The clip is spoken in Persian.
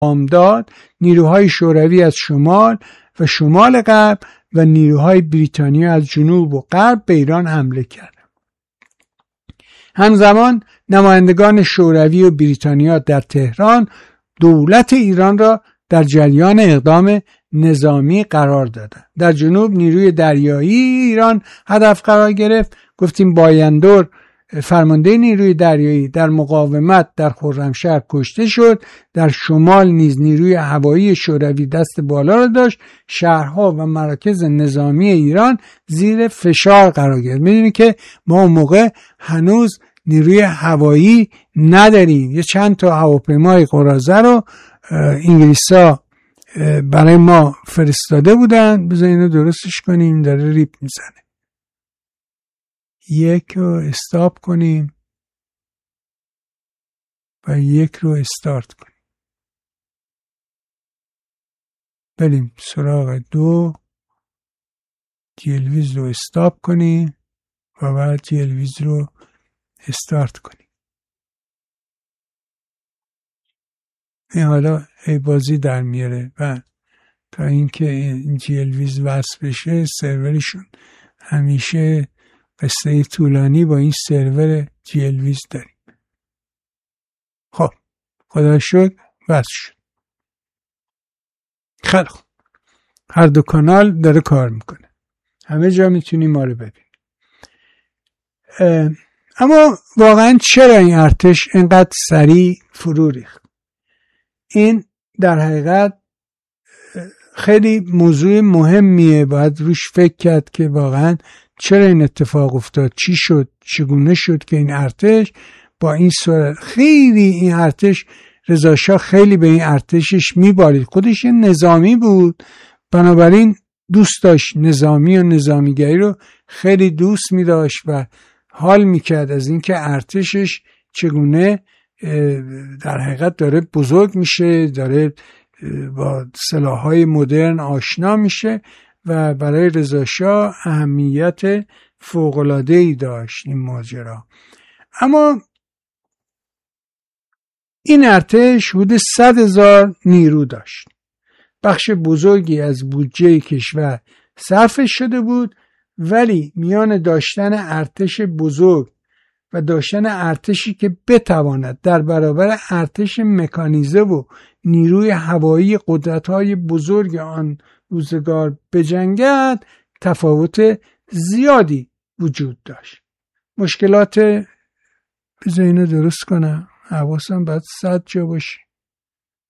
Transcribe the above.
داد نیروهای شوروی از شمال و شمال غرب و نیروهای بریتانیا از جنوب و غرب به ایران حمله کردند. همزمان نمایندگان شوروی و بریتانیا در تهران دولت ایران را در جریان اقدام نظامی قرار دادند. در جنوب نیروی دریایی ایران هدف قرار گرفت. گفتیم بایندور فرمانده نیروی دریایی در مقاومت در خرمشهر کشته شد. در شمال نیز نیروی هوایی شوروی دست بالا را داشت. شهرها و مراکز نظامی ایران زیر فشار قرار گرفت. می‌دونید که ما اون موقع هنوز نیروی هوایی نداریم. یه چند تا هواپیمای قراضه رو انگلیسا برای ما فرستاده بودن. بذار اینو درستش کنیم، داره ریپ میزنه. یک رو استاپ کنیم و یک رو استارت کنیم. بریم سراغ 2. جلویز رو استاپ کنیم و بعد جلویز رو استارت کنیم. این حالا بازی در میاره و تا اینکه این جلویز وصل بشه سرورشون همیشه قصه طولانی با این سرور جلویز داریم. خب خدا شکر وصل شد. خیلی خوب، هر دو کانال داره کار میکنه، همه جا میتونیم ما رو ببینیم. اما واقعا چرا این ارتش اینقدر سریع فرو ریخت؟ این در حقیقت خیلی موضوع مهمیه، باید روش فکر کرد که واقعا چرا این اتفاق افتاد، چی شد، چگونه شد که این ارتش با این صورت. خیلی این ارتش، رضا شاه خیلی به این ارتشش میبارید، خودش نظامی بود، بنابراین دوست داشت نظامی و نظامیگری رو خیلی دوست می‌داشت و حال میکرد از اینکه ارتشش چگونه در حقیقت داره بزرگ میشه، داره با سلاح‌های مدرن آشنا میشه و برای رضا شاه اهمیت فوق‌العاده‌ای داشت این ماجرا. اما این ارتش حدود 100,000 نیرو داشت. بخش بزرگی از بودجه کشور صرفش شده بود، ولی میان داشتن ارتش بزرگ و داشتن ارتشی که بتواند در برابر ارتش مکانیزه و نیروی هوایی قدرت‌های بزرگ آن روزگار بجنگد تفاوت زیادی وجود داشت. مشکلات، بذار اینو درست کنم، حواسم باید 100 جا باشه.